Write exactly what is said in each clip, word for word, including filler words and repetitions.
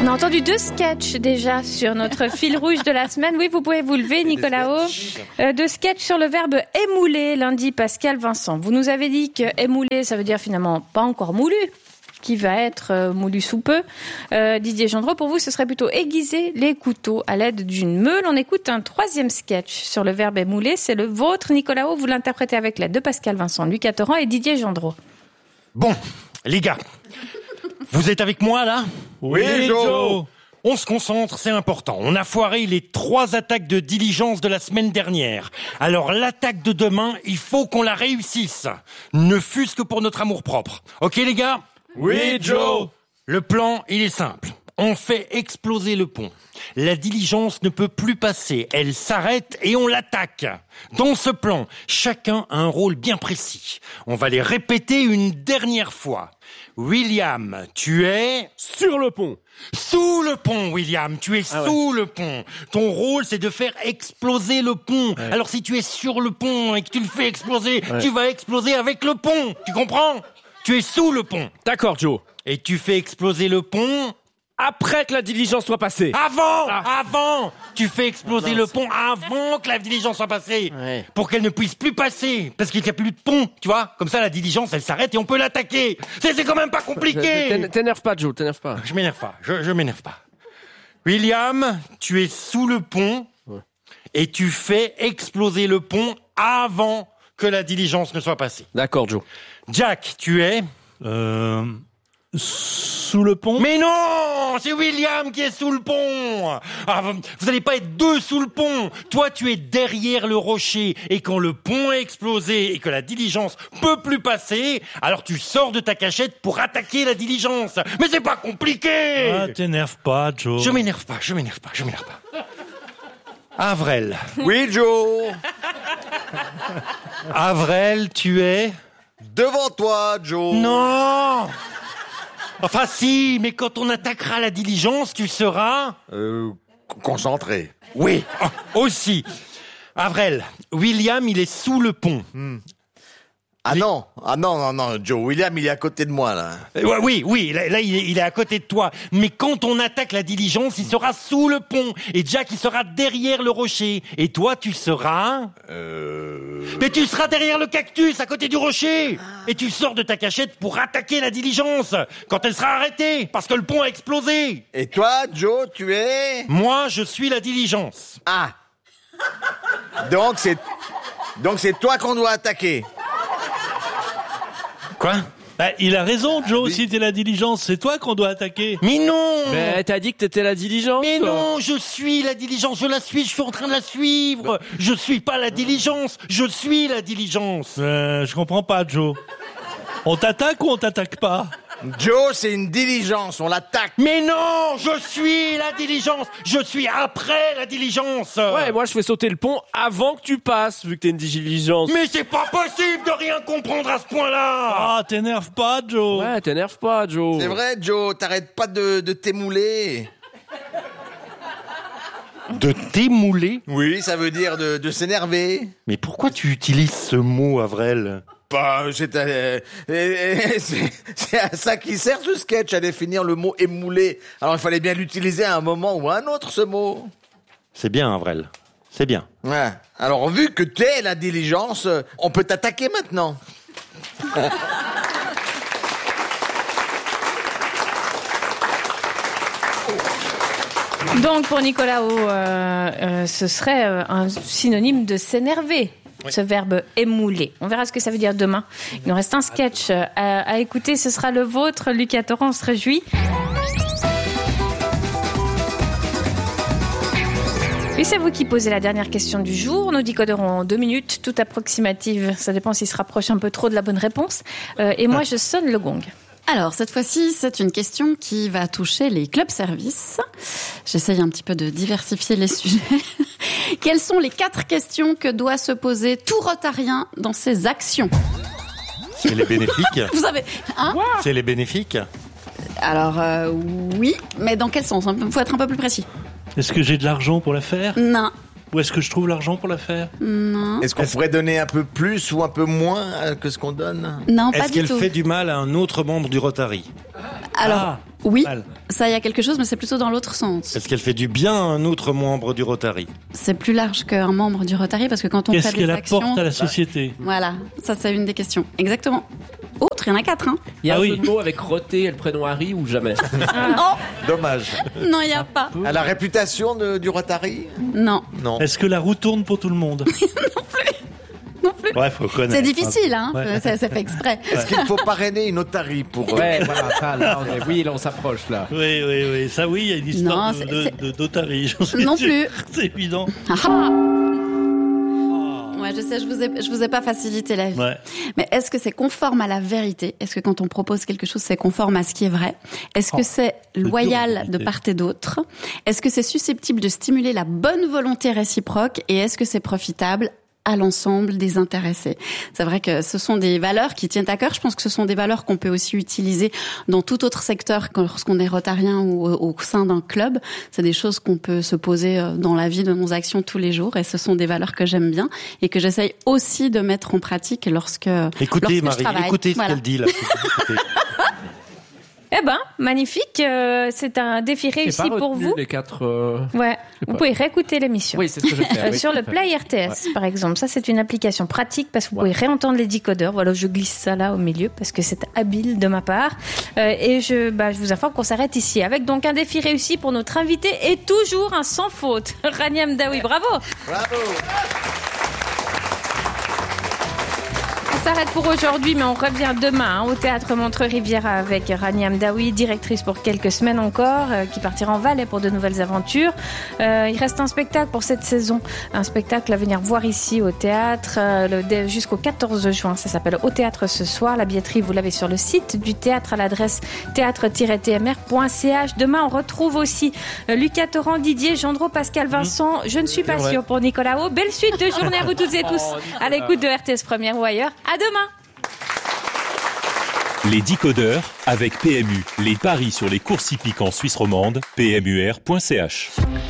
On a entendu deux sketchs déjà sur notre fil rouge de la semaine. Oui, vous pouvez vous lever, Nicolas. Euh, deux sketchs sur le verbe émouler, lundi, Pascal Vincent. Vous nous avez dit que émouler, ça veut dire finalement pas encore moulu, qui va être euh, moulu sous peu. Euh, Didier Gendreau, pour vous, ce serait plutôt aiguiser les couteaux à l'aide d'une meule. On écoute un troisième sketch sur le verbe émouler. C'est le vôtre, Nicolas. Vous l'interprétez avec l'aide de Pascal Vincent, Louis Cateran et Didier Gendreau. Bon, les gars, vous êtes avec moi, là ? Oui, oui Joe. Joe On se concentre, c'est important. On a foiré les trois attaques de diligence de la semaine dernière. Alors l'attaque de demain, il faut qu'on la réussisse. Ne fût-ce que pour notre amour-propre. Ok, les gars ? Oui, Joe. Le plan, il est simple. On fait exploser le pont. La diligence ne peut plus passer. Elle s'arrête et on l'attaque. Dans ce plan, chacun a un rôle bien précis. On va les répéter une dernière fois. William, tu es... Sur le pont. Sous le pont, William. Tu es ah sous ouais. le pont. Ton rôle, c'est de faire exploser le pont. Ouais. Alors si tu es sur le pont et que tu le fais exploser, ouais. tu vas exploser avec le pont. Tu comprends ? Tu es sous le pont. D'accord, Joe. Et tu fais exploser le pont... Après que la diligence soit passée. Avant ah. Avant Tu fais exploser non, le pont avant que la diligence soit passée. Ouais. Pour qu'elle ne puisse plus passer. Parce qu'il n'y a plus de pont, tu vois. Comme ça, la diligence, elle s'arrête et on peut l'attaquer. C'est, c'est quand même pas compliqué. T'énerve pas, Joe, t'énerve pas. Je m'énerve pas, je, je m'énerve pas. William, tu es sous le pont ouais. et tu fais exploser le pont avant que la diligence ne soit passée. D'accord, Joe. Jack, tu es... Euh... Sous le pont ? Mais non, c'est William qui est sous le pont. Ah, vous n'allez pas être deux sous le pont. Toi, tu es derrière le rocher. Et quand le pont est explosé et que la diligence peut plus passer, alors tu sors de ta cachette pour attaquer la diligence. Mais c'est pas compliqué. Ah, t'énerve pas, Joe. Je m'énerve pas, je m'énerve pas, je m'énerve pas. Avrel. Oui, Joe. Avrel, tu es... Devant toi, Joe. Non. Enfin si, mais quand on attaquera la diligence, tu seras... Euh, concentré. Oui, aussi. Avrel, William, il est sous le pont. Hmm. Ah Les... non, ah non, non, non, Joe, William, il est à côté de moi, là. Euh, oui, oui, là, là il, est, il est à côté de toi. Mais quand on attaque la diligence, il sera sous le pont. Et Jack, il sera derrière le rocher. Et toi, tu seras... Euh... Mais tu seras derrière le cactus, à côté du rocher. Et tu sors de ta cachette pour attaquer la diligence. Quand elle sera arrêtée, parce que le pont a explosé. Et toi, Joe, tu es... Moi, je suis la diligence. Ah. Donc, c'est... Donc, c'est toi qu'on doit attaquer. Quoi ? Bah, il a raison, Joe, oui. Si t'es la diligence, c'est toi qu'on doit attaquer. Mais non ! Mais t'as dit que t'étais la diligence. Mais toi. Non, je suis la diligence, je la suis, je suis en train de la suivre. Je suis pas la diligence, je suis la diligence. Euh, je comprends pas, Joe. On t'attaque ou on t'attaque pas ? Joe, c'est une diligence, on l'attaque. Mais non, je suis la diligence, je suis après la diligence. Ouais, moi je fais sauter le pont avant que tu passes, vu que t'es une diligence. Mais c'est pas possible de rien comprendre à ce point-là. Ah, t'énerve pas, Joe. Ouais, t'énerve pas, Joe. C'est vrai, Joe, t'arrêtes pas de, de t'émouler. De t'émouler ? Oui, ça veut dire de, de s'énerver. Mais pourquoi tu utilises ce mot, Avrel ? Bah, c'est, euh, c'est, c'est à ça qu'il sert ce sketch, à définir le mot émoulé. Alors il fallait bien l'utiliser à un moment ou à un autre, ce mot. C'est bien, Avrel. C'est bien. Ouais. Alors vu que t'es la diligence, on peut t'attaquer maintenant. Donc pour Nicolas, euh, euh, ce serait euh, un synonyme de s'énerver. Oui. Ce verbe émouler. On verra ce que ça veut dire demain. Il nous reste un sketch à, à écouter. Ce sera le vôtre. Louis Cateran se réjouit. Et c'est vous qui posez la dernière question du jour. Nos décoderons en deux minutes, toute approximative. Ça dépend s'il se rapproche un peu trop de la bonne réponse. Euh, et moi, je sonne le gong. Alors, cette fois-ci, c'est une question qui va toucher les clubs services. J'essaye un petit peu de diversifier les sujets. Quelles sont les quatre questions que doit se poser tout Rotarien dans ses actions ? C'est les bénéfiques. Vous avez... Hein ? C'est les bénéfiques. Alors, euh, oui, mais dans quel sens ? Il faut être un peu plus précis. Est-ce que j'ai de l'argent pour la faire ? Non. Où est-ce que je trouve l'argent pour la faire ? Non. Est-ce qu'on est-ce... pourrait donner un peu plus ou un peu moins que ce qu'on donne ? Non, pas est-ce du tout. Est-ce qu'elle fait du mal à un autre membre du Rotary ? Alors, Ah, oui, mal. ça y a quelque chose, mais c'est plutôt dans l'autre sens. Est-ce qu'elle fait du bien à un autre membre du Rotary? C'est plus large qu'un membre du Rotary, parce que quand on Qu'est-ce fait des qu'elle actions... apporte à la société? Voilà, ça c'est une des questions. Exactement. Autre, il y en a quatre, hein. Il y a Ah un oui. jeu de mots avec Roté et le prénom Harry ou jamais? Non, Dommage. non, il n'y a pas. À la réputation de- du Rotary? Non, Non. Est-ce que la roue tourne pour tout le monde? non plus. Ouais, faut connaître. C'est difficile, hein. Ouais. C'est c'est fait exprès. Est-ce qu'il faut parrainer une Otari pour... euh, Ouais, voilà, ça, là, on est- oui, là, on s'approche, là. Oui, oui, oui. Ça, oui, il y a une histoire Non, de, c'est- de, de, d'Otari, j'en suis Non sûr. plus. C'est évident. Ah ah. Ouais, je sais, je vous ai, je vous ai pas facilité la vie. Ouais. Mais est-ce que c'est conforme à la vérité? Est-ce que quand on propose quelque chose, c'est conforme à ce qui est vrai? Est-ce que Oh, c'est dur, loyal la de vérité. part et d'autre? Est-ce que c'est susceptible de stimuler la bonne volonté réciproque? Et est-ce que c'est profitable à l'ensemble des intéressés? C'est vrai que ce sont des valeurs qui tiennent à cœur. Je pense que ce sont des valeurs qu'on peut aussi utiliser dans tout autre secteur que lorsqu'on est rotarien ou au, au sein d'un club. C'est des choses qu'on peut se poser dans la vie de nos actions tous les jours, et ce sont des valeurs que j'aime bien et que j'essaye aussi de mettre en pratique lorsque Écoutez, lorsque je Marie, travaille. écoutez ce Voilà. qu'elle dit là. Écoutez. Eh ben, magnifique. euh, c'est un défi J'ai réussi pas pour retenu vous. les quatre... euh, Ouais. sais Vous pas. pouvez réécouter l'émission. Oui, c'est ce que je vais faire. Euh, oui, sur tout le à fait. Play R T S, par exemple. Ça, c'est une application pratique parce que vous pouvez réentendre les décodeurs. Voilà, je glisse ça là au milieu parce que c'est habile de ma part. Euh, et je, bah, je vous informe qu'on s'arrête ici avec donc un défi réussi pour notre invité et toujours un sans faute. Rania Mdaoui, bravo! Bravo. On s'arrête pour aujourd'hui, mais on revient demain hein, au Théâtre Montreux-Riviera avec Rania Mdaoui, directrice pour quelques semaines encore, euh, qui partira en Valais pour de nouvelles aventures. Euh, il reste un spectacle pour cette saison, un spectacle à venir voir ici au théâtre euh, le, dès- jusqu'au quatorze juin. Ça s'appelle Au Théâtre ce soir. La billetterie, vous l'avez sur le site du théâtre à l'adresse théâtre tiret t m r point c h. Demain, on retrouve aussi euh, Lucas Torrent, Didier, Gendreau, Pascal Vincent. Je ne suis pas vrai. sûre pour Nicolas O. Belle suite de journée à vous toutes et tous Oh, à l'écoute de R T S Première ou ailleurs. À demain! Les décodeurs avec P M U, les paris sur les courses hippiques en Suisse romande, p m u r point c h.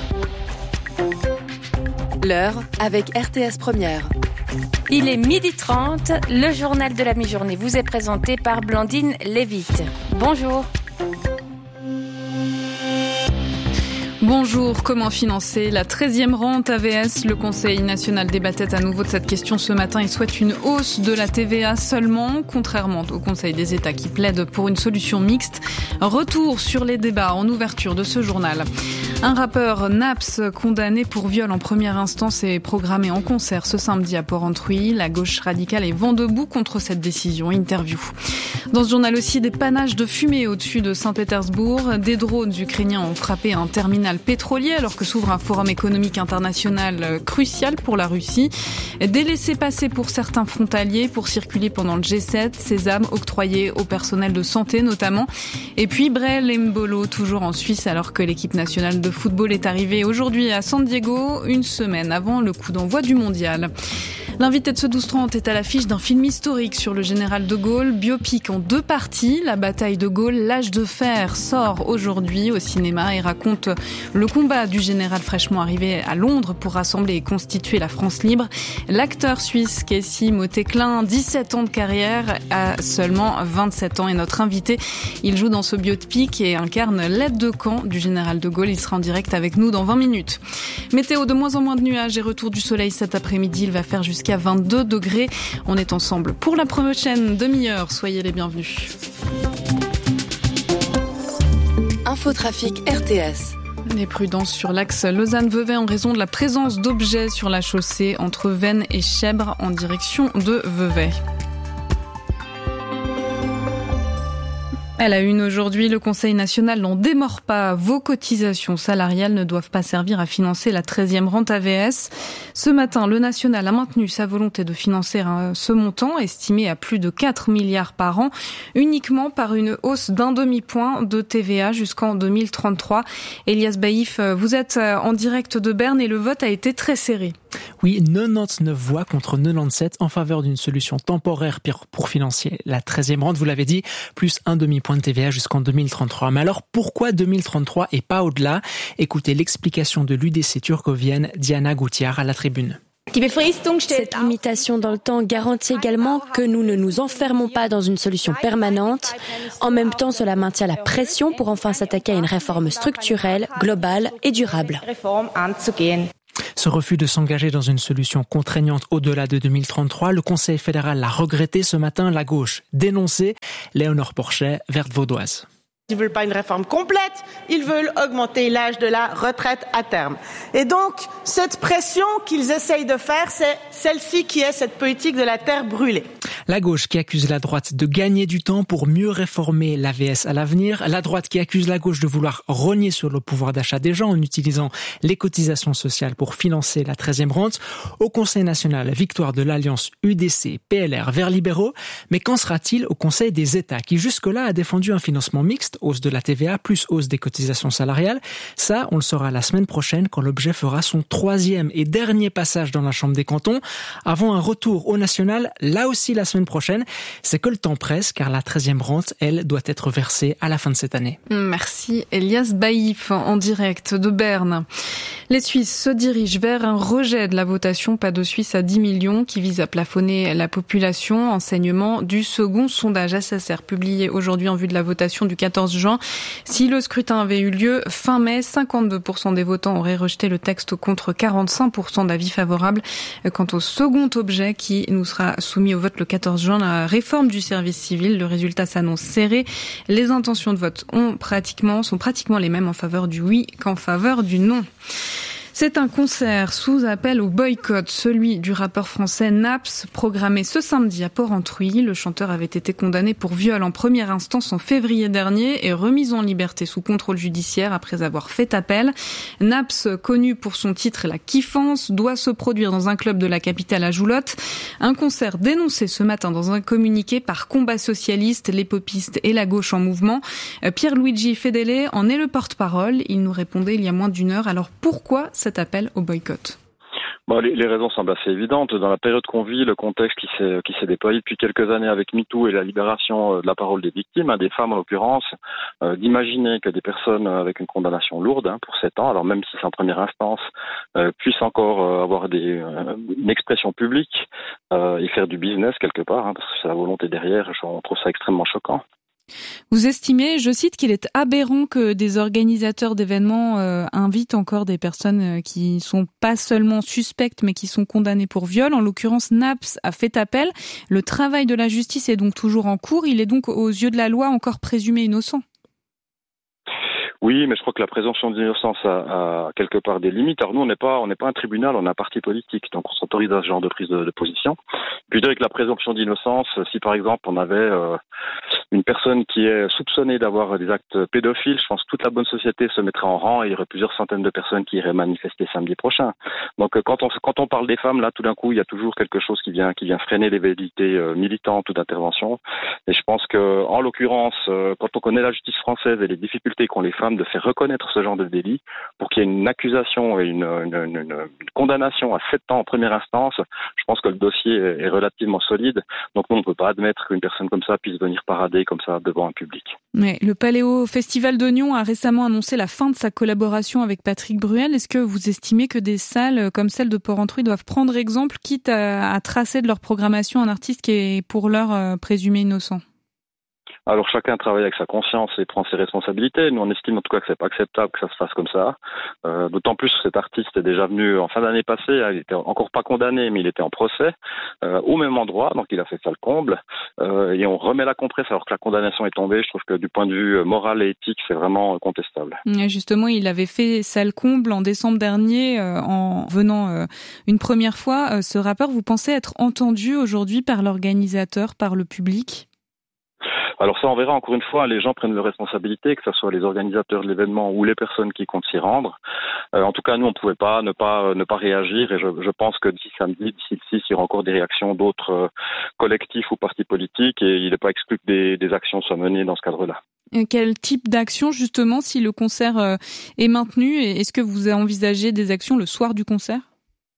L'heure avec R T S Première. Il est midi trente, le journal de la mi-journée vous est présenté par Blandine Lévite. Bonjour. Bonjour, comment financer la treizième rente A V S? Le Conseil national débattait à nouveau de cette question ce matin et souhaite une hausse de la T V A seulement, contrairement au Conseil des États qui plaide pour une solution mixte. Retour sur les débats en ouverture de ce journal. Un rappeur, Naps, condamné pour viol en première instance, est programmé en concert ce samedi à Port-Entruy. La gauche radicale est vent debout contre cette décision. Interview. Dans ce journal aussi, des panaches de fumée au-dessus de Saint-Pétersbourg. Des drones ukrainiens ont frappé un terminal pétrolier alors que s'ouvre un forum économique international crucial pour la Russie. Des laissez-passer pour certains frontaliers pour circuler pendant le G sept. Sésame octroyé au personnel de santé notamment. Et puis Brel Mbolo, toujours en Suisse alors que l'équipe nationale de football est arrivée aujourd'hui à San Diego, une semaine avant le coup d'envoi du mondial. L'invité de ce douze trente est à l'affiche d'un film historique sur le général de Gaulle, biopic en deux parties. La bataille de Gaulle, l'âge de fer, sort aujourd'hui au cinéma et raconte le combat du général fraîchement arrivé à Londres pour rassembler et constituer la France libre. L'acteur suisse Casey Motéclin, dix-sept ans de carrière, a seulement vingt-sept ans, et notre invité, il joue dans ce biopic et incarne l'aide de camp du général de Gaulle. Il sera en direct avec nous dans vingt minutes. Météo, de moins en moins de nuages et retour du soleil cet après-midi. Il va faire jusqu'à Jusqu'à vingt-deux degrés. On est ensemble pour la prochaine demi-heure. Soyez les bienvenus. Infotrafic R T S. Des prudences sur l'axe Lausanne-Vevey en raison de la présence d'objets sur la chaussée entre Vennes et Chèbres en direction de Vevey. À la une aujourd'hui, le Conseil national n'en démord pas. Vos cotisations salariales ne doivent pas servir à financer la treizième rente A V S. Ce matin, le national a maintenu sa volonté de financer ce montant, estimé à plus de quatre milliards par an, uniquement par une hausse d'un demi-point de T V A jusqu'en deux mille trente-trois. Elias Baïf, vous êtes en direct de Berne et le vote a été très serré. Oui, quatre-vingt-dix-neuf voix contre quatre-vingt-dix-sept en faveur d'une solution temporaire pour financer la treizième rente, vous l'avez dit, plus un demi-point de T V A jusqu'en deux mille trente-trois. Mais alors, pourquoi deux mille trente-trois et pas au-delà? Écoutez l'explication de l'U D C turcovienne Diana Goutiar à la tribune. Cette limitation dans le temps garantit également que nous ne nous enfermons pas dans une solution permanente. En même temps, cela maintient la pression pour enfin s'attaquer à une réforme structurelle, globale et durable. Ce refus de s'engager dans une solution contraignante au-delà de deux mille trente-trois, le Conseil fédéral l'a regretté ce matin, la gauche dénoncée. Léonore Porchet, Verte Vaudoise. Ils veulent pas une réforme complète, ils veulent augmenter l'âge de la retraite à terme. Et donc, cette pression qu'ils essayent de faire, c'est celle-ci qui est cette politique de la terre brûlée. La gauche qui accuse la droite de gagner du temps pour mieux réformer l'A V S à l'avenir. La droite qui accuse la gauche de vouloir rogner sur le pouvoir d'achat des gens en utilisant les cotisations sociales pour financer la treizième rente. Au Conseil national, victoire de l'alliance U D C P L R Verts libéraux. Mais qu'en sera-t-il au Conseil des États qui jusque-là a défendu un financement mixte, hausse de la T V A plus hausse des cotisations salariales? Ça, on le saura la semaine prochaine quand l'objet fera son troisième et dernier passage dans la Chambre des cantons avant un retour au national, là aussi la semaine prochaine. C'est que le temps presse car la treizième rente, elle, doit être versée à la fin de cette année. Merci Elias Baïf en direct de Berne. Les Suisses se dirigent vers un rejet de la votation Pas de Suisse à dix millions qui vise à plafonner la population. Enseignement du second sondage S S R publié aujourd'hui en vue de la votation du quatorze juin. Si le scrutin avait eu lieu fin mai, cinquante-deux pour cent des votants auraient rejeté le texte contre quarante-cinq pour cent d'avis favorables. Quant au second objet qui nous sera soumis au vote le quatorze juin, la réforme du service civil, le résultat s'annonce serré. Les intentions de vote ont pratiquement, sont pratiquement les mêmes en faveur du oui qu'en faveur du non. C'est un concert sous appel au boycott, celui du rappeur français Naps, programmé ce samedi à Porrentruy. Le chanteur avait été condamné pour viol en première instance en février dernier et remis en liberté sous contrôle judiciaire après avoir fait appel. Naps, connu pour son titre La Kiffance, doit se produire dans un club de la capitale à Joulotte. Un concert dénoncé ce matin dans un communiqué par Combat Socialiste, les popistes et la gauche en mouvement. Pierluigi Fedele en est le porte-parole. Il nous répondait il y a moins d'une heure. Alors pourquoi cet appel au boycott? Bon, les, les raisons semblent assez évidentes. Dans la période qu'on vit, le contexte qui s'est, qui s'est déployé depuis quelques années avec MeToo et la libération de la parole des victimes, hein, des femmes en l'occurrence, euh, d'imaginer que des personnes avec une condamnation lourde hein, pour sept ans, alors même si c'est en première instance, euh, puissent encore euh, avoir des, euh, une expression publique euh, et faire du business quelque part, hein, parce que c'est la volonté derrière, on trouve ça extrêmement choquant. Vous estimez, je cite, qu'il est aberrant que des organisateurs d'événements euh, invitent encore des personnes qui sont pas seulement suspectes mais qui sont condamnées pour viol. En l'occurrence, Naps a fait appel. Le travail de la justice est donc toujours en cours. Il est donc aux yeux de la loi encore présumé innocent. Oui, mais je crois que la présomption d'innocence a, a quelque part des limites. Alors nous, on n'est pas, on n'est pas un tribunal, on est un parti politique, donc on s'autorise à ce genre de prise de, de position. Puis je dirais que la présomption d'innocence, si par exemple on avait euh, une personne qui est soupçonnée d'avoir des actes pédophiles, je pense que toute la bonne société se mettrait en rang et il y aurait plusieurs centaines de personnes qui iraient manifester samedi prochain. Donc quand on quand on parle des femmes, là, tout d'un coup, il y a toujours quelque chose qui vient qui vient freiner les velléités euh, militantes ou d'intervention. Et je pense que en l'occurrence, euh, quand on connaît la justice française et les difficultés qu'ont les femmes de faire reconnaître ce genre de délit pour qu'il y ait une accusation et une, une, une, une condamnation à sept ans en première instance, je pense que le dossier est relativement solide. Donc nous, on ne peut pas admettre qu'une personne comme ça puisse venir parader comme ça devant un public. Mais le Paléo Festival d'Oignon a récemment annoncé la fin de sa collaboration avec Patrick Bruel. Est-ce que vous estimez que des salles comme celle de Porrentruy doivent prendre exemple, quitte à, à tracer de leur programmation un artiste qui est pour l'heure euh, présumé innocent? Alors chacun travaille avec sa conscience et prend ses responsabilités. Nous on estime en tout cas que c'est pas acceptable que ça se fasse comme ça. Euh, d'autant plus que cet artiste est déjà venu en fin d'année passée. Il était encore pas condamné, mais il était en procès euh, au même endroit, donc il a fait ça le comble. Euh, et on remet la compresse alors que la condamnation est tombée. Je trouve que du point de vue moral et éthique, c'est vraiment contestable. Et justement, il avait fait ça le comble en décembre dernier euh, en venant euh, une première fois. Euh, ce rappeur, vous pensez être entendu aujourd'hui par l'organisateur, par le public ? Alors ça, on verra encore une fois, les gens prennent leurs responsabilités, que ce soit les organisateurs de l'événement ou les personnes qui comptent s'y rendre. Euh, en tout cas, nous, on ne pouvait pas ne pas ne pas réagir et je, je pense que d'ici samedi, d'ici le six, il y aura encore des réactions d'autres euh, collectifs ou partis politiques et il n'est pas exclu que des, des actions soient menées dans ce cadre-là. Et quel type d'action, justement, si le concert euh, est maintenu? Est-ce que vous avez envisagé des actions le soir du concert?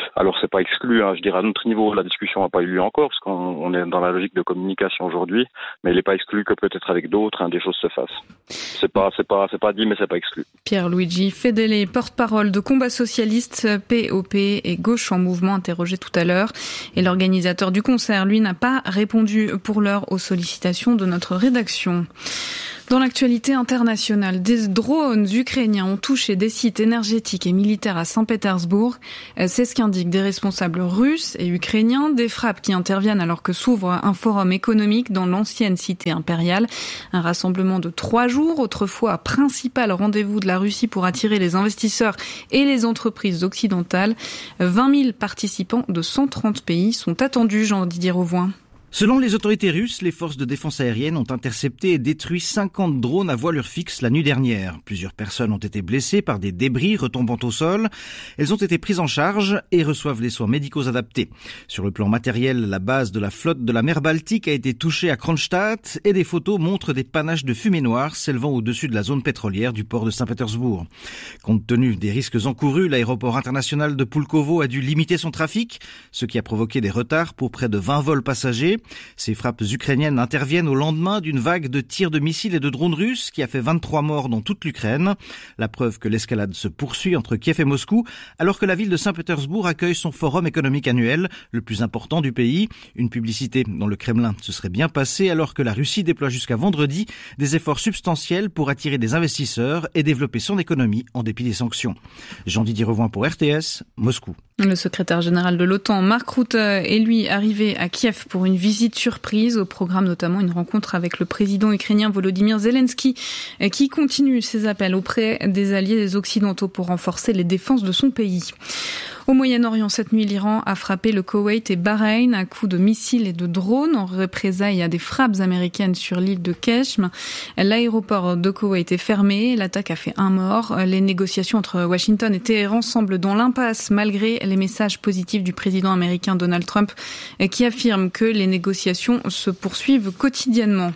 Alors c'est pas exclu, hein. Je dirais à notre niveau, la discussion n'a pas eu lieu encore, parce qu'on on est dans la logique de communication aujourd'hui, mais il n'est pas exclu que peut-être avec d'autres, hein, des choses se fassent. C'est pas, c'est pas, c'est pas dit, mais c'est pas exclu. Pierre-Luigi Fedele, porte-parole de Combat Socialiste, P O P et Gauche en Mouvement, interrogé tout à l'heure. Et l'organisateur du concert, lui, n'a pas répondu pour l'heure aux sollicitations de notre rédaction. Dans l'actualité internationale, des drones ukrainiens ont touché des sites énergétiques et militaires à Saint-Pétersbourg. C'est ce qu'indiquent des responsables russes et ukrainiens. Des frappes qui interviennent alors que s'ouvre un forum économique dans l'ancienne cité impériale. Un rassemblement de trois jours, autrefois principal rendez-vous de la Russie pour attirer les investisseurs et les entreprises occidentales. vingt mille participants de cent trente pays sont attendus, Jean-Didier Rauvoin. Selon les autorités russes, les forces de défense aérienne ont intercepté et détruit cinquante drones à voilure fixe la nuit dernière. Plusieurs personnes ont été blessées par des débris retombant au sol. Elles ont été prises en charge et reçoivent les soins médicaux adaptés. Sur le plan matériel, la base de la flotte de la mer Baltique a été touchée à Kronstadt et des photos montrent des panaches de fumée noire s'élevant au-dessus de la zone pétrolière du port de Saint-Pétersbourg. Compte tenu des risques encourus, l'aéroport international de Pulkovo a dû limiter son trafic, ce qui a provoqué des retards pour près de vingt vols passagers. Ces frappes ukrainiennes interviennent au lendemain d'une vague de tirs de missiles et de drones russes qui a fait vingt-trois morts dans toute l'Ukraine. La preuve que l'escalade se poursuit entre Kiev et Moscou, alors que la ville de Saint-Pétersbourg accueille son forum économique annuel, le plus important du pays. Une publicité dans le Kremlin se serait bien passée alors que la Russie déploie jusqu'à vendredi des efforts substantiels pour attirer des investisseurs et développer son économie en dépit des sanctions. Jean-Didier Rauvoin pour R T S, Moscou. Le secrétaire général de l'OTAN, Mark Rutte, est lui arrivé à Kiev pour une visite surprise. Au programme notamment une rencontre avec le président ukrainien Volodymyr Zelensky, qui continue ses appels auprès des alliés des Occidentaux pour renforcer les défenses de son pays. Au Moyen-Orient, cette nuit, l'Iran a frappé le Koweït et Bahreïn à coups de missiles et de drones en représailles à des frappes américaines sur l'île de Keshm. L'aéroport de Koweït est fermé. L'attaque a fait un mort. Les négociations entre Washington et Téhéran semblent dans l'impasse malgré les messages positifs du président américain Donald Trump qui affirme que les négociations se poursuivent quotidiennement.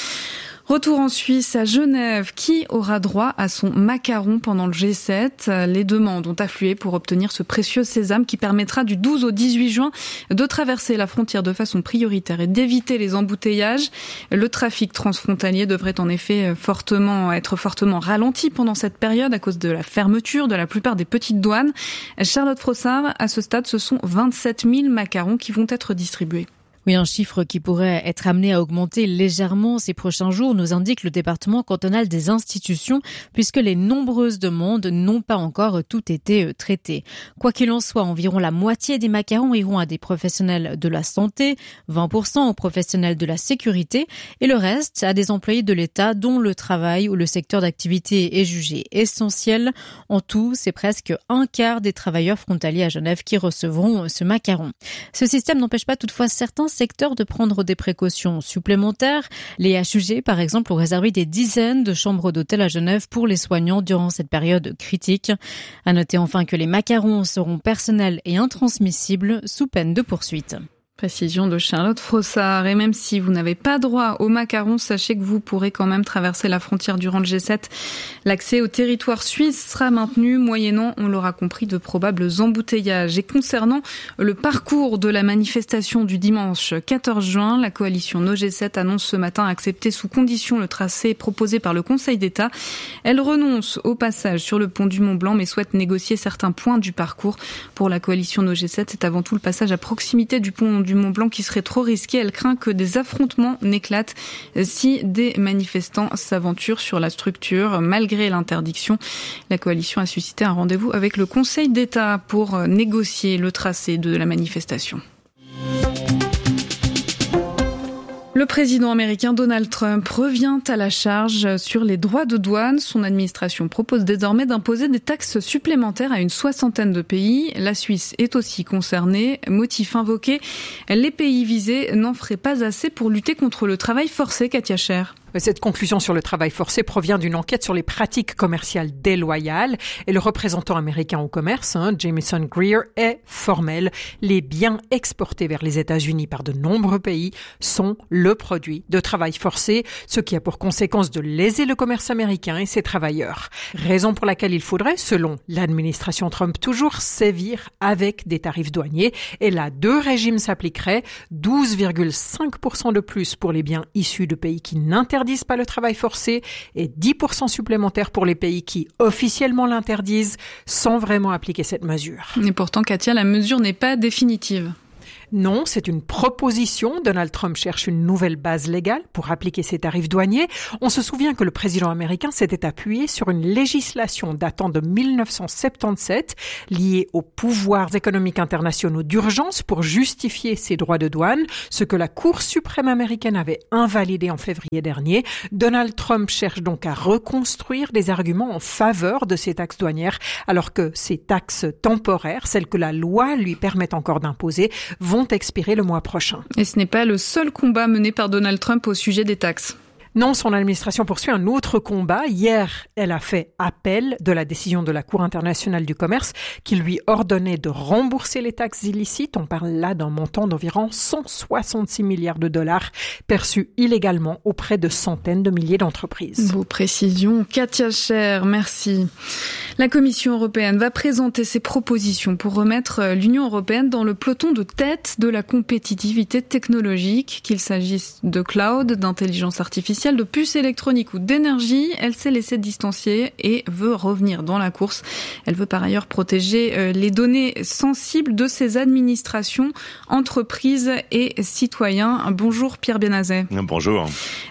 Retour en Suisse, à Genève. Qui aura droit à son macaron pendant le G sept? Les demandes ont afflué pour obtenir ce précieux sésame qui permettra du douze au dix-huit juin de traverser la frontière de façon prioritaire et d'éviter les embouteillages. Le trafic transfrontalier devrait en effet fortement être fortement ralenti pendant cette période à cause de la fermeture de la plupart des petites douanes. Charlotte Frossard, à ce stade, ce sont vingt-sept mille macarons qui vont être distribués. Oui, un chiffre qui pourrait être amené à augmenter légèrement ces prochains jours, nous indique le département cantonal des institutions, puisque les nombreuses demandes n'ont pas encore tout été traitées. Quoi qu'il en soit, environ la moitié des macarons iront à des professionnels de la santé, vingt pour cent aux professionnels de la sécurité, et le reste à des employés de l'État dont le travail ou le secteur d'activité est jugé essentiel. En tout, c'est presque un quart des travailleurs frontaliers à Genève qui recevront ce macaron. Ce système n'empêche pas toutefois certains secteur de prendre des précautions supplémentaires. Les H U G, par exemple, ont réservé des dizaines de chambres d'hôtel à Genève pour les soignants durant cette période critique. À noter enfin que les macarons seront personnels et intransmissibles sous peine de poursuite. Précision de Charlotte Frossard. Et même si vous n'avez pas droit aux macarons, sachez que vous pourrez quand même traverser la frontière durant le G sept. L'accès au territoire suisse sera maintenu, moyennant, on l'aura compris, de probables embouteillages. Et concernant le parcours de la manifestation du dimanche quatorze juin, la coalition No G sept annonce ce matin accepter sous condition le tracé proposé par le Conseil d'État. Elle renonce au passage sur le pont du Mont-Blanc, mais souhaite négocier certains points du parcours. Pour la coalition No G sept, c'est avant tout le passage à proximité du pont du Mont-Blanc qui serait trop risqué. Elle craint que des affrontements n'éclatent si des manifestants s'aventurent sur la structure. Malgré l'interdiction, la coalition a suscité un rendez-vous avec le Conseil d'État pour négocier le tracé de la manifestation. Le président américain Donald Trump revient à la charge sur les droits de douane. Son administration propose désormais d'imposer des taxes supplémentaires à une soixantaine de pays. La Suisse est aussi concernée. Motif invoqué, les pays visés n'en feraient pas assez pour lutter contre le travail forcé, Katia Scher. Cette conclusion sur le travail forcé provient d'une enquête sur les pratiques commerciales déloyales et le représentant américain au commerce, hein, Jameson Greer, est formel. Les biens exportés vers les États-Unis par de nombreux pays sont le produit de travail forcé, ce qui a pour conséquence de léser le commerce américain et ses travailleurs. Raison pour laquelle il faudrait, selon l'administration Trump toujours, sévir avec des tarifs douaniers. Et là, deux régimes s'appliqueraient, douze virgule cinq pour cent de plus pour les biens issus de pays qui n'interdisent pas le travail forcé et dix pour cent supplémentaires pour les pays qui officiellement l'interdisent sans vraiment appliquer cette mesure. Et pourtant, Katia, la mesure n'est pas définitive. Non, c'est une proposition. Donald Trump cherche une nouvelle base légale pour appliquer ses tarifs douaniers. On se souvient que le président américain s'était appuyé sur une législation datant de dix-neuf cent soixante-dix-sept liée aux pouvoirs économiques internationaux d'urgence pour justifier ses droits de douane, ce que la Cour suprême américaine avait invalidé en février dernier. Donald Trump cherche donc à reconstruire des arguments en faveur de ces taxes douanières, alors que ces taxes temporaires, celles que la loi lui permet encore d'imposer, vont expirer le mois prochain. Et ce n'est pas le seul combat mené par Donald Trump au sujet des taxes. Non, son administration poursuit un autre combat. Hier, elle a fait appel de la décision de la Cour internationale du commerce qui lui ordonnait de rembourser les taxes illicites. On parle là d'un montant d'environ cent soixante-six milliards de dollars perçus illégalement auprès de centaines de milliers d'entreprises. Vos précisions, Katia Scher, merci. La Commission européenne va présenter ses propositions pour remettre l'Union européenne dans le peloton de tête de la compétitivité technologique, qu'il s'agisse de cloud, d'intelligence artificielle, de puces électroniques ou d'énergie. Elle s'est laissée distancier et veut revenir dans la course. Elle veut par ailleurs protéger les données sensibles de ses administrations, entreprises et citoyens. Bonjour Pierre Benazet. Bonjour.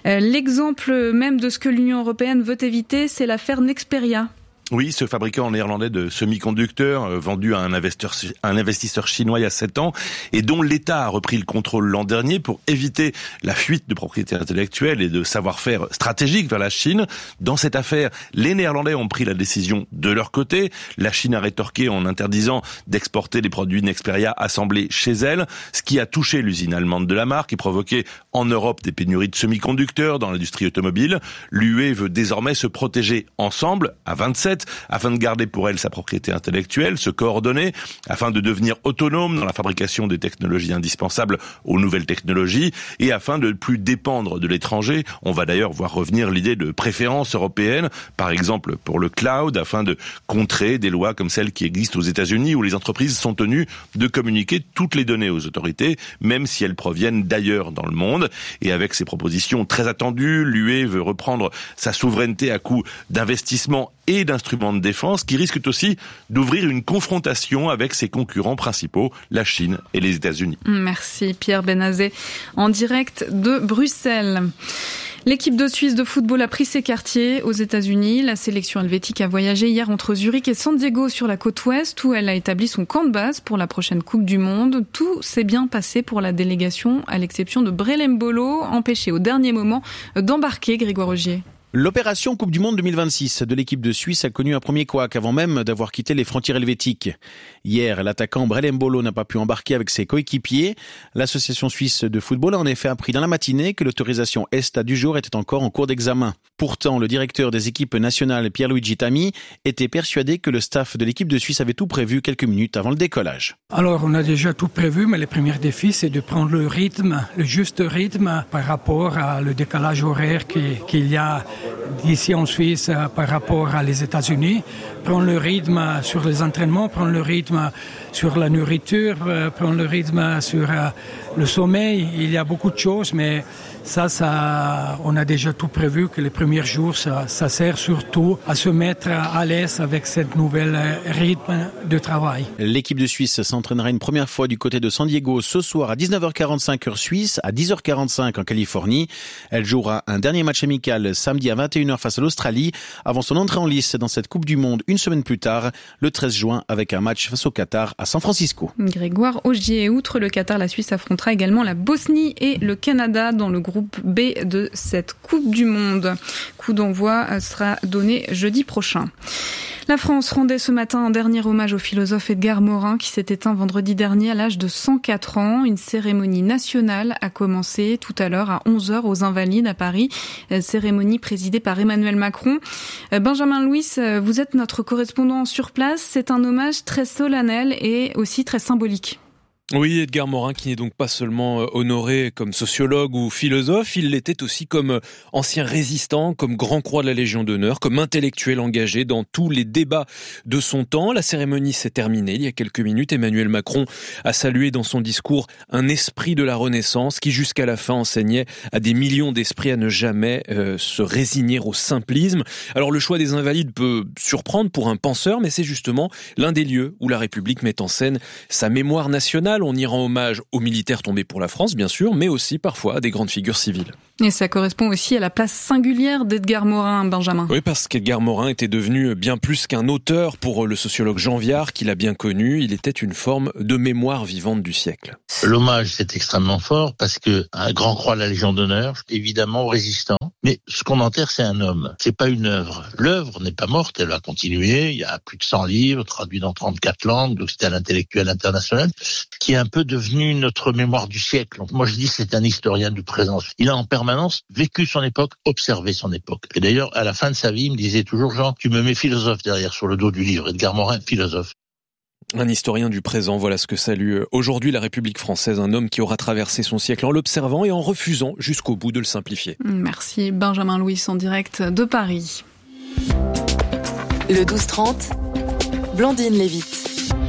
L'exemple même de ce que l'Union européenne veut éviter, c'est l'affaire Nexperia. Oui, ce fabricant néerlandais de semi-conducteurs euh, vendu à un investisseur, un investisseur chinois il y a sept ans et dont l'État a repris le contrôle l'an dernier pour éviter la fuite de propriété intellectuelle et de savoir-faire stratégique vers la Chine. Dans cette affaire, les Néerlandais ont pris la décision de leur côté. La Chine a rétorqué en interdisant d'exporter des produits Nexperia assemblés chez elle, ce qui a touché l'usine allemande de la marque et provoqué en Europe des pénuries de semi-conducteurs dans l'industrie automobile. L'U E veut désormais se protéger ensemble, à vingt-sept, afin de garder pour elle sa propriété intellectuelle, se coordonner, afin de devenir autonome dans la fabrication des technologies indispensables aux nouvelles technologies et afin de ne plus dépendre de l'étranger. On va d'ailleurs voir revenir l'idée de préférence européenne, par exemple pour le cloud, afin de contrer des lois comme celles qui existent aux États-Unis où les entreprises sont tenues de communiquer toutes les données aux autorités, même si elles proviennent d'ailleurs dans le monde. Et avec ces propositions très attendues, l'U E veut reprendre sa souveraineté à coup d'investissement et d'instruments de défense qui risquent aussi d'ouvrir une confrontation avec ses concurrents principaux, la Chine et les États-Unis. Merci Pierre Benazet, en direct de Bruxelles. L'équipe de Suisse de football a pris ses quartiers aux États-Unis. La sélection helvétique a voyagé hier entre Zurich et San Diego sur la côte ouest où elle a établi son camp de base pour la prochaine Coupe du Monde. Tout s'est bien passé pour la délégation, à l'exception de Brelem-Bolo, empêché au dernier moment d'embarquer, Grégoire Augier. L'opération Coupe du Monde deux mille vingt-six de l'équipe de Suisse a connu un premier couac avant même d'avoir quitté les frontières helvétiques. Hier, l'attaquant Brelem-Bolo n'a pas pu embarquer avec ses coéquipiers. L'association suisse de football a en effet appris dans la matinée que l'autorisation ESTA du jour était encore en cours d'examen. Pourtant, le directeur des équipes nationales, Pierluigi Tami, était persuadé que le staff de l'équipe de Suisse avait tout prévu quelques minutes avant le décollage. Alors, on a déjà tout prévu, mais le premier défi, c'est de prendre le rythme, le juste rythme par rapport à le décalage horaire qu'il y a d'ici en Suisse par rapport à les États-Unis, prendre le rythme sur les entraînements, prendre le rythme sur la nourriture, prendre le rythme sur le sommeil. Il y a beaucoup de choses, mais ça, ça, on a déjà tout prévu que les premiers jours, ça, ça sert surtout à se mettre à l'aise avec cette nouvelle rythme de travail. L'équipe de Suisse s'entraînera une première fois du côté de San Diego ce soir à dix-neuf heures quarante-cinq heure suisse, à dix heures quarante-cinq en Californie. Elle jouera un dernier match amical samedi à vingt et une heures face à l'Australie avant son entrée en lice dans cette Coupe du Monde une semaine plus tard, le treize juin, avec un match face au Qatar à San Francisco. Grégoire Augier. Outre le Qatar, la Suisse affrontera également la Bosnie et le Canada dans le groupe B de cette Coupe du Monde. Coup d'envoi sera donné jeudi prochain. La France rendait ce matin un dernier hommage au philosophe Edgar Morin qui s'est éteint vendredi dernier à l'âge de cent quatre ans. Une cérémonie nationale a commencé tout à l'heure à onze heures aux Invalides à Paris. Cérémonie présidée par Emmanuel Macron. Benjamin Louis, vous êtes notre correspondant sur place. C'est un hommage très solennel et aussi très symbolique. Oui, Edgar Morin qui n'est donc pas seulement honoré comme sociologue ou philosophe, il l'était aussi comme ancien résistant, comme grand croix de la Légion d'honneur, comme intellectuel engagé dans tous les débats de son temps. La cérémonie s'est terminée il y a quelques minutes. Emmanuel Macron a salué dans son discours un esprit de la Renaissance qui jusqu'à la fin enseignait à des millions d'esprits à ne jamais euh, se résigner au simplisme. Alors le choix des Invalides peut surprendre pour un penseur, mais c'est justement l'un des lieux où la République met en scène sa mémoire nationale. On y rend hommage aux militaires tombés pour la France, bien sûr, mais aussi parfois à des grandes figures civiles. Et ça correspond aussi à la place singulière d'Edgar Morin, Benjamin. Oui, parce qu'Edgar Morin était devenu bien plus qu'un auteur pour le sociologue Jean Viard, qui l'a bien connu. Il était une forme de mémoire vivante du siècle. L'hommage, c'est extrêmement fort parce que un grand croix de la Légion d'honneur, évidemment, aux résistants. Mais ce qu'on enterre, c'est un homme. C'est pas une œuvre. L'œuvre n'est pas morte, elle va continuer. Il y a plus de cent livres, traduits dans trente-quatre langues, donc c'était un intellectuel international, qui est un peu devenu notre mémoire du siècle. Donc moi, je dis, c'est un historien du présent. Il a en permanence vécu son époque, observé son époque. Et d'ailleurs, à la fin de sa vie, il me disait toujours, Jean, tu me mets philosophe derrière, sur le dos du livre. Edgar Morin, philosophe. Un historien du présent, voilà ce que salue aujourd'hui la République française, un homme qui aura traversé son siècle en l'observant et en refusant jusqu'au bout de le simplifier. Merci Benjamin Louis en direct de Paris. Le douze trente, Blandine Lévite.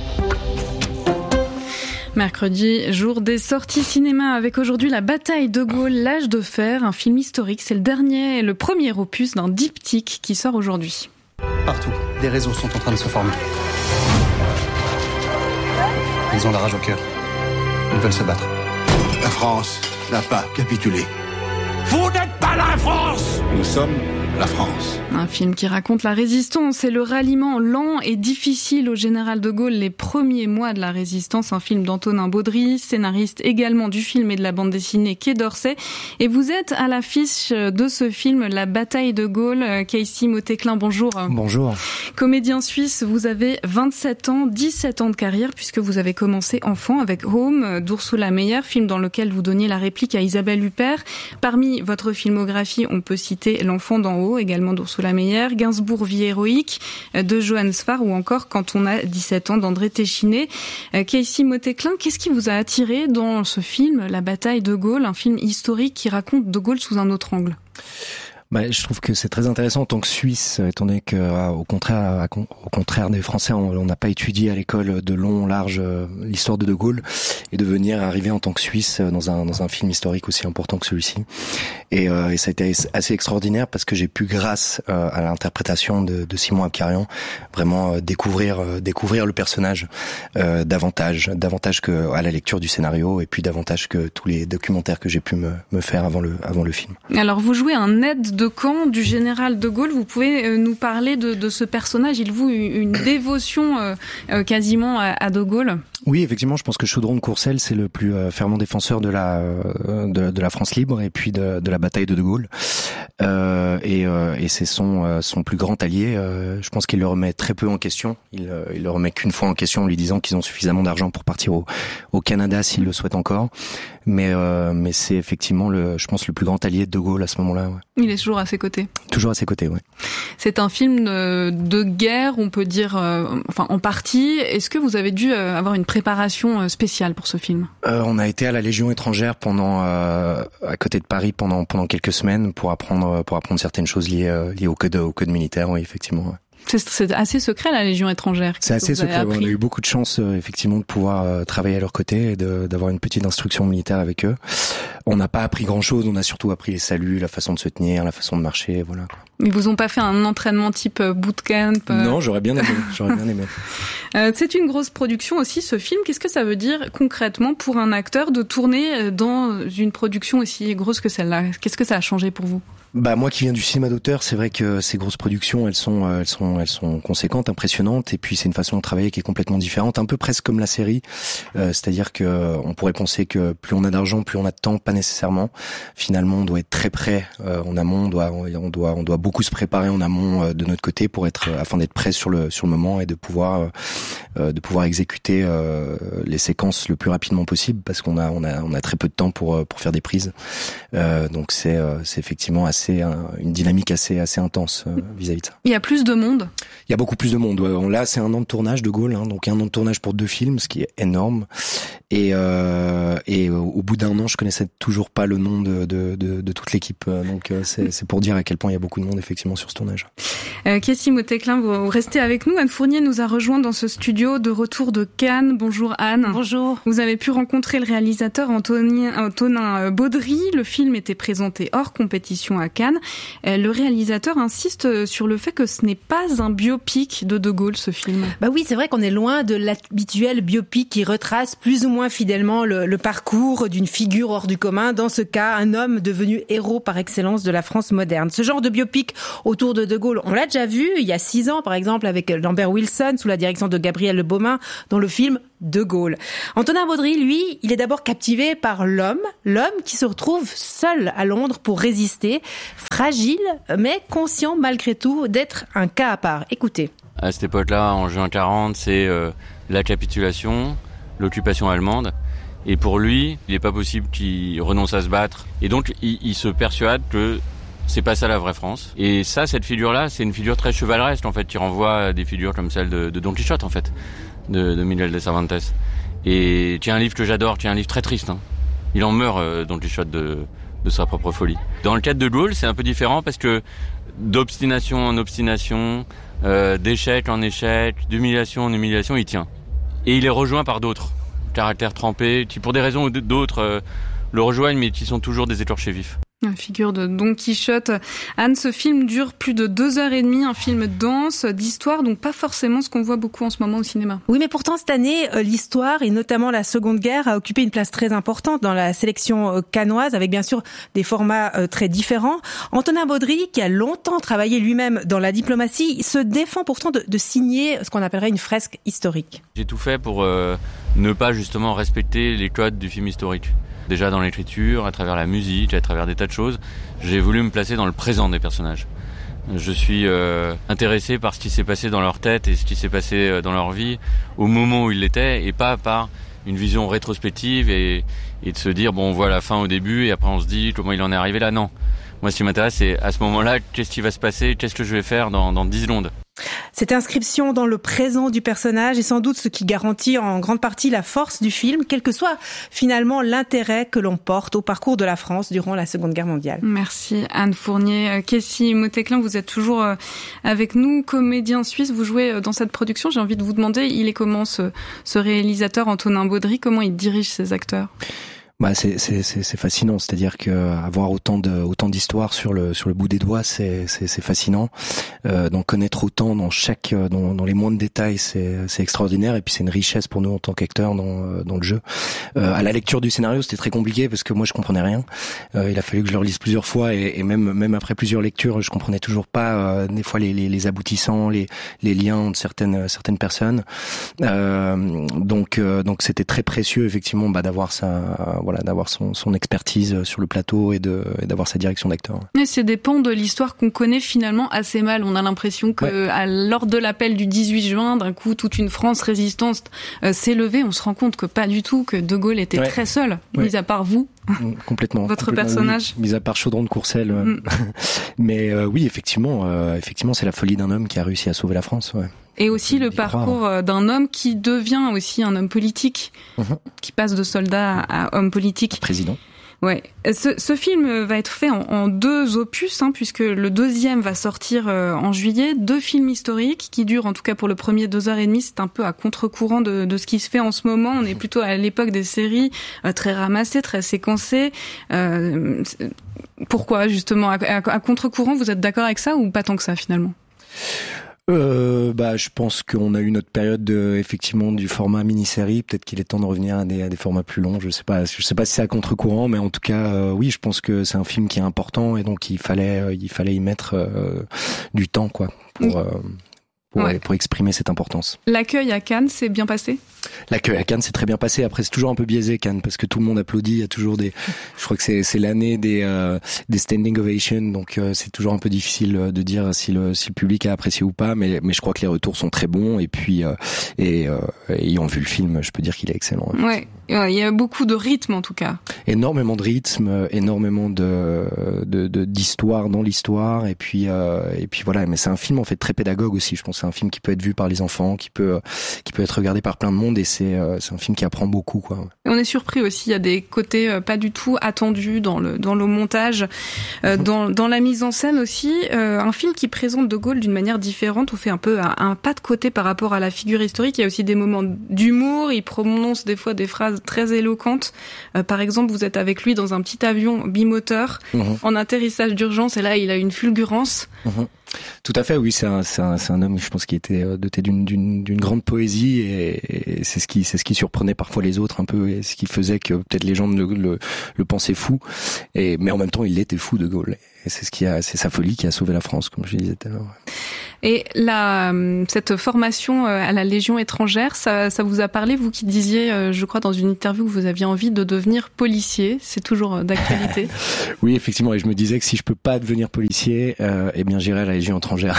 Mercredi, jour des sorties cinéma avec aujourd'hui La bataille de Gaulle, l'âge de fer, un film historique. C'est le dernier et le premier opus d'un diptyque qui sort aujourd'hui. Partout, des réseaux sont en train de se former. Ils ont la rage au cœur. Ils veulent se battre. La France n'a pas capitulé. Vous n'êtes pas la France! Nous sommes la France. Un film qui raconte la résistance et le ralliement lent et difficile au général de Gaulle les premiers mois de la résistance. Un film d'Antonin Baudry, scénariste également du film et de la bande dessinée Quai d'Orsay. Et vous êtes à l'affiche de ce film, La bataille de Gaulle. Casey Motéclin, bonjour. Bonjour. Comédien suisse, vous avez vingt-sept ans, dix-sept ans de carrière puisque vous avez commencé enfant avec Home d'Ursula Meyer, film dans lequel vous donniez la réplique à Isabelle Huppert. Parmi votre filmographie, on peut citer L'enfant d'en haut, également d'Ursula Meyer, Gainsbourg, Vie héroïque, de Johannes Farr, ou encore Quand on a dix-sept ans d'André Téchiné. Casey Motéclin, qu'est-ce qui vous a attiré dans ce film, La bataille de Gaulle, un film historique qui raconte de Gaulle sous un autre angle? Bah, je trouve que c'est très intéressant en tant que Suisse, étant donné que, euh, au contraire, à, au contraire des Français, on n'a pas étudié à l'école de long, large euh, l'histoire de De Gaulle, et de venir arriver en tant que Suisse dans un dans un film historique aussi important que celui-ci. Et, euh, et ça a été assez extraordinaire parce que j'ai pu, grâce euh, à l'interprétation de, de Simon Abkarian, vraiment euh, découvrir euh, découvrir le personnage euh, davantage, davantage que à la lecture du scénario, et puis davantage que tous les documentaires que j'ai pu me me faire avant le avant le film. Alors vous jouez un aide de camp du général de Gaulle. Vous pouvez nous parler de, de ce personnage? Il voue une dévotion euh, quasiment à, à de Gaulle. Oui, effectivement, je pense que Chaudron de Courcelles, c'est le plus euh, fervent défenseur de la euh, de, de la France libre et puis de, de la bataille de De Gaulle. Euh, et, euh, et c'est son euh, son plus grand allié. Euh, je pense qu'il le remet très peu en question. Il, euh, il le remet qu'une fois en question en lui disant qu'ils ont suffisamment d'argent pour partir au, au Canada s'ils le souhaitent encore. Mais euh, mais c'est effectivement le, je pense, le plus grand allié de De Gaulle à ce moment-là. Ouais. Il est toujours à ses côtés. Toujours à ses côtés, oui. C'est un film de, de guerre, on peut dire, euh, enfin en partie. Est-ce que vous avez dû euh, avoir une préparation spéciale pour ce film? euh, On a été à la Légion étrangère pendant euh, à côté de Paris pendant pendant quelques semaines pour apprendre pour apprendre certaines choses liées euh, liées au code au code militaire, oui, effectivement. Ouais. C'est, c'est assez secret, la Légion étrangère. C'est assez secret. On a eu beaucoup de chance, euh, effectivement, de pouvoir euh, travailler à leur côté et de, d'avoir une petite instruction militaire avec eux. On n'a pas appris grand-chose. On a surtout appris les saluts, la façon de se tenir, la façon de marcher, voilà. Quoi. Ils vous ont pas fait un entraînement type bootcamp? euh... Non, j'aurais bien aimé. J'aurais bien aimé. euh, c'est une grosse production aussi, ce film. Qu'est-ce que ça veut dire concrètement pour un acteur de tourner dans une production aussi grosse que celle-là? Qu'est-ce que ça a changé pour vous? Bah moi qui viens du cinéma d'auteur, c'est vrai que ces grosses productions, elles sont, elles sont, elles sont conséquentes, impressionnantes, et puis c'est une façon de travailler qui est complètement différente, un peu presque comme la série. Euh, c'est-à-dire que on pourrait penser que plus on a d'argent, plus on a de temps, pas nécessairement. Finalement, on doit être très prêt euh, en amont, on doit, on doit, on doit beaucoup se préparer en amont euh, de notre côté pour être, afin d'être prêt sur le, sur le moment et de pouvoir, euh, de pouvoir exécuter euh, les séquences le plus rapidement possible, parce qu'on a, on a, on a très peu de temps pour, pour faire des prises. Euh, donc c'est, euh, c'est effectivement assez C'est une dynamique assez assez intense euh, vis-à-vis de ça. Il y a plus de monde. Il y a beaucoup plus de monde. Ouais. Là, c'est un an de tournage de Gaulle, hein, donc un an de tournage pour deux films, ce qui est énorme. Et euh, et au bout d'un an, je connaissais toujours pas le nom de de de, de toute l'équipe. Donc euh, c'est c'est pour dire à quel point il y a beaucoup de monde effectivement sur ce tournage. Euh, Kessie Moteclin, vous restez avec nous. Anne Fournier nous a rejoint dans ce studio de retour de Cannes. Bonjour Anne. Bonjour. Vous avez pu rencontrer le réalisateur Antonin, Antonin Baudry. Le film était présenté hors compétition à Cannes. Le réalisateur insiste sur le fait que ce n'est pas un biopic de De Gaulle, ce film. Bah oui, c'est vrai qu'on est loin de l'habituel biopic qui retrace plus ou moins fidèlement le, le parcours d'une figure hors du commun. Dans ce cas, un homme devenu héros par excellence de la France moderne. Ce genre de biopic autour de De Gaulle, on l'a déjà vu il y a six ans, par exemple, avec Lambert Wilson, sous la direction de Gabriel Le Baumin, dans le film De Gaulle. Antonin Baudry, lui, il est d'abord captivé par l'homme, l'homme qui se retrouve seul à Londres pour résister, fragile, mais conscient malgré tout d'être un cas à part. Écoutez. À cette époque-là, en juin quarante, c'est euh, la capitulation, l'occupation allemande. Et pour lui, il n'est pas possible qu'il renonce à se battre. Et donc, il, il se persuade que c'est pas ça la vraie France. Et ça, cette figure-là, c'est une figure très chevaleresque, en fait, qui renvoie à des figures comme celle de, de Don Quichotte, en fait, de, de Miguel de Cervantes. Et qui est un livre que j'adore, qui est un livre très triste. Hein. Il en meurt, euh, Don Quichotte, de, de sa propre folie. Dans le cas de De Gaulle, c'est un peu différent parce que d'obstination en obstination, euh, d'échec en échec, d'humiliation en humiliation, il tient. Et il est rejoint par d'autres, caractères trempés, qui pour des raisons ou d'autres euh, le rejoignent, mais qui sont toujours des écorchés vifs. La figure de Don Quichotte. Anne, ce film dure plus de deux heures et demie, un film dense, d'histoire, donc pas forcément ce qu'on voit beaucoup en ce moment au cinéma. Oui, mais pourtant cette année, l'histoire et notamment la Seconde Guerre a occupé une place très importante dans la sélection cannoise, avec bien sûr des formats très différents. Antonin Baudry, qui a longtemps travaillé lui-même dans la diplomatie, se défend pourtant de, de signer ce qu'on appellerait une fresque historique. J'ai tout fait pour euh, ne pas justement respecter les codes du film historique. Déjà dans l'écriture, à travers la musique, à travers des tas de choses, j'ai voulu me placer dans le présent des personnages. Je suis euh, intéressé par ce qui s'est passé dans leur tête et ce qui s'est passé dans leur vie au moment où ils l'étaient, et pas par une vision rétrospective et, et de se dire bon on voit la fin au début et après on se dit comment il en est arrivé là. Non, moi ce qui m'intéresse c'est à ce moment-là qu'est-ce qui va se passer, qu'est-ce que je vais faire dans, dans dix secondes. Cette inscription dans le présent du personnage est sans doute ce qui garantit en grande partie la force du film, quel que soit finalement l'intérêt que l'on porte au parcours de la France durant la Seconde Guerre mondiale. Merci Anne Fournier. Kessie Moteclin, vous êtes toujours avec nous, comédien suisse, vous jouez dans cette production. J'ai envie de vous demander, il est comment ce, ce réalisateur Antonin Baudry, comment il dirige ses acteurs ? Bah c'est c'est c'est c'est fascinant, c'est-à-dire que avoir autant de autant d'histoires sur le sur le bout des doigts, c'est c'est c'est fascinant. Euh, d'en connaître autant dans chaque dans dans les moindres détails, c'est c'est extraordinaire et puis c'est une richesse pour nous en tant qu'acteurs dans dans le jeu. Euh, à la lecture du scénario, c'était très compliqué parce que moi je comprenais rien. Euh, il a fallu que je le relise plusieurs fois et, et même même après plusieurs lectures, je comprenais toujours pas euh, des fois les les les aboutissants, les les liens entre certaines certaines personnes. Euh, donc euh, donc c'était très précieux effectivement bah d'avoir ça voilà, d'avoir son, son expertise sur le plateau et, de, et d'avoir sa direction d'acteur. Mais c'est des pans de l'histoire qu'on connaît finalement assez mal. On a l'impression que ouais. à, lors de l'appel du dix-huit juin, d'un coup, toute une France résistante euh, s'est levée. On se rend compte que pas du tout, que De Gaulle était ouais. très seul, ouais. mis à part vous. Complètement. Votre complètement, personnage. Oui, mis à part Chaudron de Courcelles. Mm. Mais euh, oui, effectivement, euh, effectivement, c'est la folie d'un homme qui a réussi à sauver la France. Ouais. Et aussi le parcours croire. d'un homme qui devient aussi un homme politique, mmh. qui passe de soldat à homme politique. Président. Ouais. Ce, ce film va être fait en, en deux opus, hein, puisque le deuxième va sortir euh, en juillet. Deux films historiques qui durent, en tout cas pour le premier, deux heures et demie. C'est un peu à contre-courant de, de ce qui se fait en ce moment. On est plutôt à l'époque des séries euh, très ramassées, très séquencées. Euh, pourquoi, justement, à, à, à contre-courant, vous êtes d'accord avec ça ou pas tant que ça, finalement ? Euh, bah, je pense qu'on a eu notre période de, effectivement, du format mini-série. Peut-être qu'il est temps de revenir à des, à des formats plus longs. Je sais pas, je sais pas si c'est à contre-courant, mais en tout cas, euh, oui, je pense que c'est un film qui est important et donc il fallait, euh, il fallait y mettre euh, du temps, quoi, pour, euh, pour, ouais. pour exprimer cette importance. L'accueil à Cannes s'est bien passé ? L'accueil à Cannes s'est très bien passé. Après, c'est toujours un peu biaisé, Cannes, parce que tout le monde applaudit. Il y a toujours des, je crois que c'est, c'est l'année des, euh, des standing ovations. Donc, euh, c'est toujours un peu difficile de dire si le, si le public a apprécié ou pas. Mais, mais je crois que les retours sont très bons. Et puis, euh, et, euh, ayant vu le film, je peux dire qu'il est excellent. Ouais. Il y a beaucoup de rythme, en tout cas. Énormément de rythme, énormément de, de, de d'histoire dans l'histoire. Et puis, euh, et puis voilà. Mais c'est un film, en fait, très pédagogue aussi. Je pense que c'est un film qui peut être vu par les enfants, qui peut, qui peut être regardé par plein de monde. Et c'est, euh, c'est un film qui apprend beaucoup, quoi. Et on est surpris aussi, il y a des côtés euh, pas du tout attendus dans le dans le montage, euh, dans dans la mise en scène aussi. Euh, un film qui présente De Gaulle d'une manière différente, on fait un peu un, un pas de côté par rapport à la figure historique. Il y a aussi des moments d'humour, il prononce des fois des phrases très éloquentes. Euh, par exemple, vous êtes avec lui dans un petit avion bimoteur mmh. en atterrissage d'urgence et là il a une fulgurance. Mmh. Tout à fait, oui, c'est un, c'est un, c'est un homme, je pense, qui était doté d'une, d'une, d'une grande poésie et, et c'est ce qui, c'est ce qui surprenait parfois les autres un peu et ce qui faisait que peut-être les gens le, le, le pensaient fou. Et, mais en même temps, il était fou, De Gaulle. Et c'est ce qui a, c'est sa folie qui a sauvé la France, comme je disais tout à l'heure. Et la, cette formation à la Légion étrangère, ça, ça vous a parlé, vous qui disiez, je crois, dans une interview que vous aviez envie de devenir policier. C'est toujours d'actualité. Oui, effectivement. Et je me disais que si je peux pas devenir policier, euh, eh bien, j'irai à la Légion étrangère.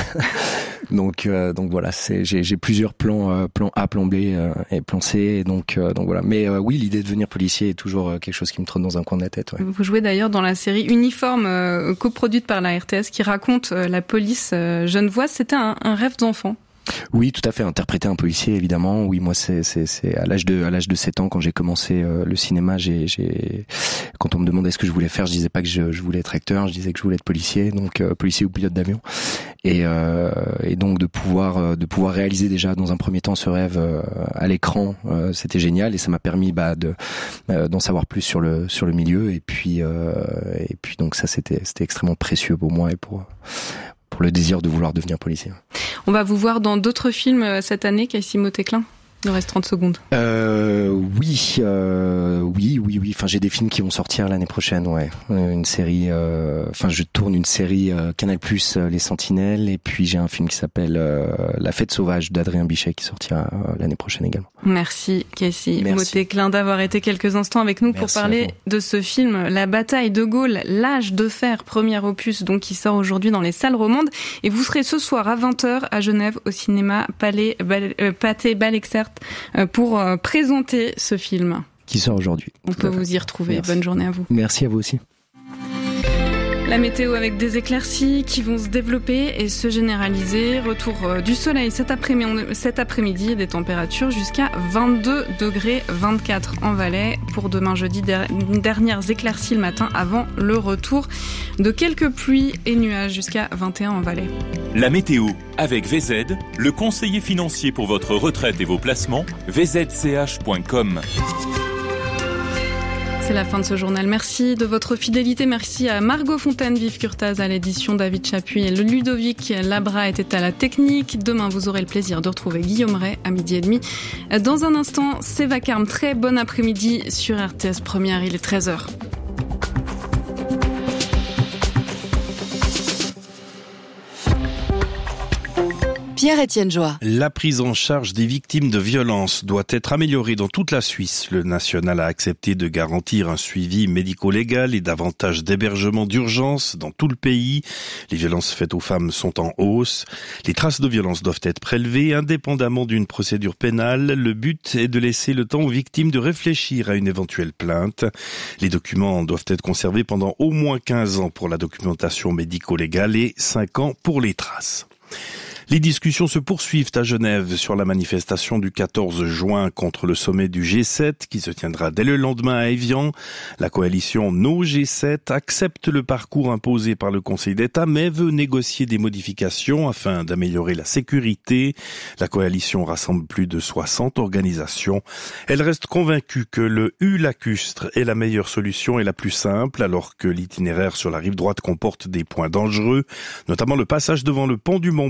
donc, euh, donc voilà, c'est, j'ai, j'ai plusieurs plans, euh, plan A, plan B euh, et plan C. Et donc, euh, donc voilà. Mais euh, oui, l'idée de devenir policier est toujours euh, quelque chose qui me trotte dans un coin de la tête. Ouais. Vous jouez d'ailleurs dans la série Uniforme, euh, coproduite par la R T S, qui raconte euh, la police euh, genevoise. C'était un, un rêve d'enfant. Oui, tout à fait. Interpréter un policier, évidemment. Oui, moi, c'est, c'est, c'est à l'âge de, à l'âge de sept ans, quand j'ai commencé euh, le cinéma, j'ai, j'ai, quand on me demandait ce que je voulais faire, je disais pas que je, je voulais être acteur, je disais que je voulais être policier, donc euh, policier ou pilote d'avion. Et, euh, et donc de pouvoir, euh, de pouvoir réaliser déjà dans un premier temps ce rêve euh, à l'écran, euh, c'était génial et ça m'a permis bah de, euh, d'en savoir plus sur le, sur le milieu. Et puis, euh, et puis donc ça, c'était, c'était extrêmement précieux pour moi et pour. pour le désir de vouloir devenir policier. On va vous voir dans d'autres films cette année, Cassie Motéclin. Il nous reste trente secondes. Euh, oui, euh, oui, oui, oui. Enfin, j'ai des films qui vont sortir l'année prochaine, ouais. Une série, euh, enfin, je tourne une série euh, Canal+, euh, Les Sentinelles, et puis j'ai un film qui s'appelle euh, La Fête sauvage d'Adrien Bichet qui sortira euh, l'année prochaine également. Merci, Cassie Motéclin, d'avoir été quelques instants avec nous. Merci pour parler de ce film, La Bataille de Gaulle, L'Âge de fer, premier opus, donc qui sort aujourd'hui dans les salles romandes. Et vous serez ce soir à vingt heures à Genève au cinéma Palais, Bal, euh, Pathé Balexert pour présenter ce film. Qui sort aujourd'hui. On peut vous y retrouver. Merci. Bonne journée à vous. Merci à vous aussi. La météo avec des éclaircies qui vont se développer et se généraliser. Retour du soleil cet après-midi, cet après-midi et des températures jusqu'à vingt-deux degrés vingt-quatre en Valais. Pour demain jeudi, dernières éclaircies le matin avant le retour de quelques pluies et nuages jusqu'à vingt et un en Valais. La météo avec V Z, le conseiller financier pour votre retraite et vos placements, v z c h point com. C'est la fin de ce journal. Merci de votre fidélité. Merci à Margot Fontaine, Vive Curtaz à l'édition, David Chapuis et Ludovic Labra était à la technique. Demain, vous aurez le plaisir de retrouver Guillaume Ray à midi et demi. Dans un instant, c'est Vacarme. Très bon après-midi sur R T S Première. Il est treize heures. Pierre-Étienne Joie. La prise en charge des victimes de violences doit être améliorée dans toute la Suisse. Le national a accepté de garantir un suivi médico-légal et davantage d'hébergements d'urgence dans tout le pays. Les violences faites aux femmes sont en hausse. Les traces de violences doivent être prélevées indépendamment d'une procédure pénale. Le but est de laisser le temps aux victimes de réfléchir à une éventuelle plainte. Les documents doivent être conservés pendant au moins quinze ans pour la documentation médico-légale et cinq ans pour les traces. Les discussions se poursuivent à Genève sur la manifestation du quatorze juin contre le sommet du G sept qui se tiendra dès le lendemain à Évian. La coalition No G sept accepte le parcours imposé par le Conseil d'État mais veut négocier des modifications afin d'améliorer la sécurité. La coalition rassemble plus de soixante organisations. Elle reste convaincue que le U-lacustre est la meilleure solution et la plus simple alors que l'itinéraire sur la rive droite comporte des points dangereux, notamment le passage devant le pont du Mont-Blanc barré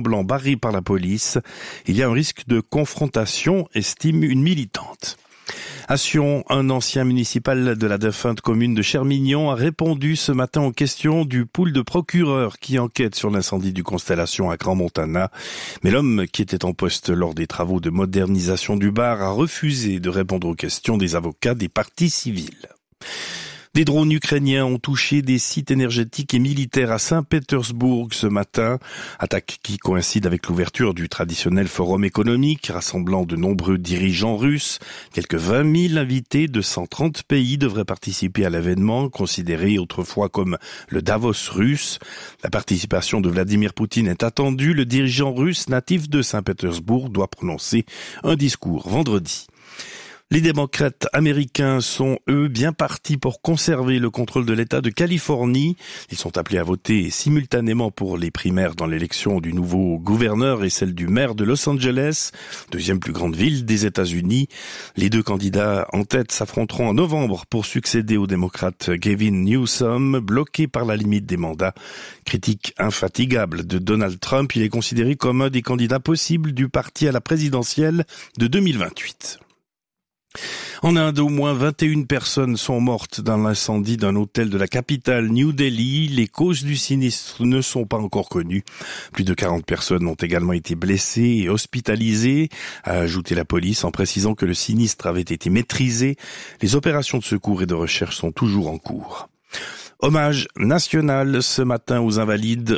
barré par la police. Il y a un risque de confrontation, estime une militante. À Sion, un ancien municipal de la défunte commune de Chermignon a répondu ce matin aux questions du pool de procureurs qui enquête sur l'incendie du Constellation à Grand Montana. Mais l'homme qui était en poste lors des travaux de modernisation du bar a refusé de répondre aux questions des avocats des parties civiles. Des drones ukrainiens ont touché des sites énergétiques et militaires à Saint-Pétersbourg ce matin. Attaque qui coïncide avec l'ouverture du traditionnel forum économique rassemblant de nombreux dirigeants russes. Quelques vingt mille invités de cent trente pays devraient participer à l'événement, considéré autrefois comme le Davos russe. La participation de Vladimir Poutine est attendue. Le dirigeant russe natif de Saint-Pétersbourg doit prononcer un discours vendredi. Les démocrates américains sont, eux, bien partis pour conserver le contrôle de l'État de Californie. Ils sont appelés à voter simultanément pour les primaires dans l'élection du nouveau gouverneur et celle du maire de Los Angeles, deuxième plus grande ville des États-Unis. Les deux candidats en tête s'affronteront en novembre pour succéder au démocrate Gavin Newsom, bloqué par la limite des mandats. Critique infatigable de Donald Trump, il est considéré comme un des candidats possibles du parti à la présidentielle de deux mille vingt-huit. En Inde, au moins vingt et une personnes sont mortes dans l'incendie d'un hôtel de la capitale New Delhi. Les causes du sinistre ne sont pas encore connues. Plus de quarante personnes ont également été blessées et hospitalisées, a ajouté la police en précisant que le sinistre avait été maîtrisé. Les opérations de secours et de recherche sont toujours en cours. Hommage national ce matin aux Invalides